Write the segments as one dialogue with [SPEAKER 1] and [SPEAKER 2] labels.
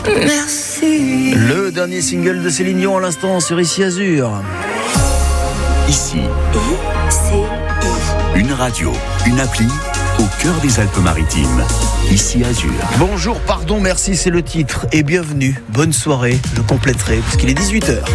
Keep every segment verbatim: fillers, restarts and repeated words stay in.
[SPEAKER 1] Merci.
[SPEAKER 2] Le dernier single de Céline Dion à l'instant sur Ici Azur.
[SPEAKER 3] Ici,
[SPEAKER 1] Ici.
[SPEAKER 3] une radio, une appli au cœur des Alpes-Maritimes. Ici Azur.
[SPEAKER 2] Bonjour, pardon, merci, c'est le titre. Et bienvenue, bonne soirée, je compléterai puisqu'il est dix-huit heures.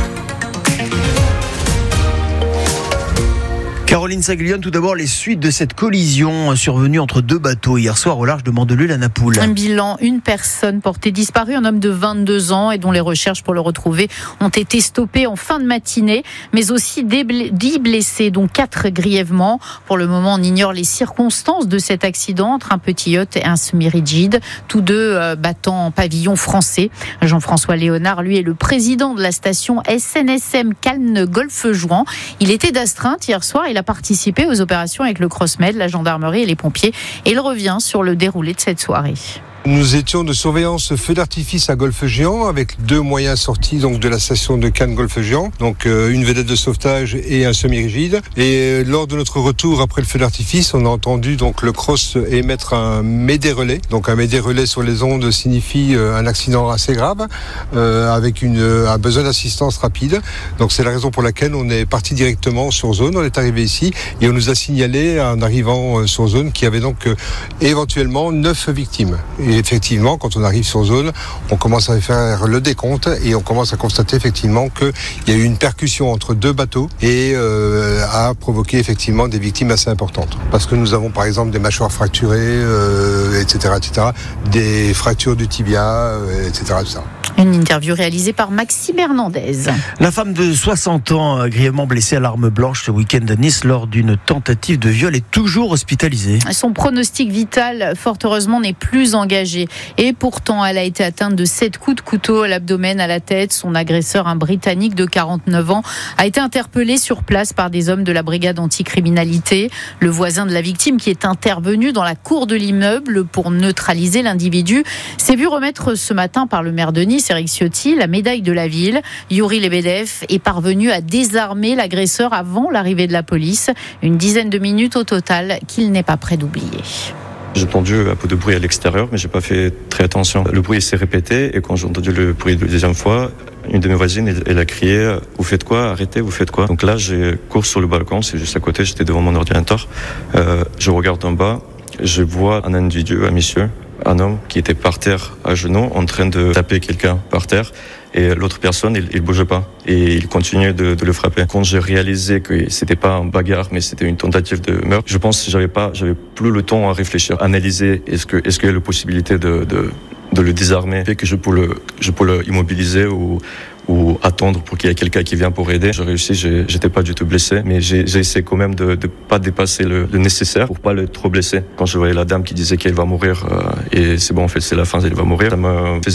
[SPEAKER 2] Caroline Saglione, tout d'abord les suites de cette collision survenue entre deux bateaux hier soir au large de Mandelieu-la-Napoule.
[SPEAKER 4] Un bilan, une personne portée disparue, un homme de vingt-deux ans et dont les recherches pour le retrouver ont été stoppées en fin de matinée, mais aussi dix blessés, dont quatre grièvement. Pour le moment, on ignore les circonstances de cet accident entre un petit yacht et un semi-rigide, tous deux euh, battant en pavillon français. Jean-François Léonard, lui, est le président de la station S N S M Calne-Golfe-Juan. Il était d'astreinte hier soir, il a participé aux opérations avec le Crossmed, la gendarmerie et les pompiers. Et il revient sur le déroulé de cette soirée.
[SPEAKER 5] Nous étions de surveillance feu d'artifice à Golfe-Géant avec deux moyens sortis donc de la station de Cannes Golfe-Géant, donc euh, une vedette de sauvetage et un semi-rigide. Et euh, lors de notre retour après le feu d'artifice, on a entendu donc le Cross émettre un médé-relais. Donc un médé-relais sur les ondes signifie euh, un accident assez grave euh, avec une, euh, un besoin d'assistance rapide. Donc c'est la raison pour laquelle on est parti directement sur zone. On est arrivé ici et on nous a signalé en arrivant euh, sur zone qu'il y avait donc euh, éventuellement neuf victimes. Et effectivement, quand on arrive sur zone, on commence à faire le décompte et on commence à constater effectivement qu'il y a eu une percussion entre deux bateaux et euh, a provoqué effectivement des victimes assez importantes. Parce que nous avons par exemple des mâchoires fracturées, euh, et cetera, et cetera, des fractures du tibia, euh, et cetera, et cetera.
[SPEAKER 4] Une interview réalisée par Maxime Hernandez.
[SPEAKER 2] La femme de soixante ans, grièvement blessée à l'arme blanche ce week-end à Nice lors d'une tentative de viol, est toujours hospitalisée.
[SPEAKER 4] Son pronostic vital, fort heureusement, n'est plus engagé. Et pourtant, elle a été atteinte de sept coups de couteau à l'abdomen, à la tête. Son agresseur, un Britannique de quarante-neuf ans, a été interpellé sur place par des hommes de la brigade anticriminalité. Le voisin de la victime, qui est intervenu dans la cour de l'immeuble pour neutraliser l'individu, s'est vu remettre ce matin par le maire de Nice, Éric Ciotti, la médaille de la ville. Youri Lebedev est parvenu à désarmer l'agresseur avant l'arrivée de la police. Une dizaine de minutes au total qu'il n'est pas prêt d'oublier.
[SPEAKER 6] J'ai entendu un peu de bruit à l'extérieur, mais j'ai pas fait très attention. Le bruit s'est répété et quand j'ai entendu le bruit la deuxième fois, une de mes voisines, elle, elle a crié « Vous faites quoi ? Arrêtez, vous faites quoi ?» Donc là, j'ai cours sur le balcon, c'est juste à côté, j'étais devant mon ordinateur. Euh, je regarde en bas, je vois un individu, un monsieur, un homme qui était par terre à genoux en train de taper quelqu'un par terre et l'autre personne il, il bougeait pas et il continuait de, de le frapper. Quand j'ai réalisé que c'était pas un bagarre mais c'était une tentative de meurtre, je pense que j'avais pas j'avais plus le temps à réfléchir, analyser est-ce que est-ce qu'il y a la possibilité de de de le désarmer et que je peux le je peux le immobiliser ou ou attendre pour qu'il y ait quelqu'un qui vient pour aider. J'ai réussi, j'ai, j'étais pas du tout blessé, mais j'ai, j'ai essayé quand même de, de pas dépasser le, le nécessaire pour pas le trop blesser. Quand je voyais la dame qui disait qu'elle va mourir, euh, et c'est bon, en fait, c'est la fin, elle va mourir, ça me faisait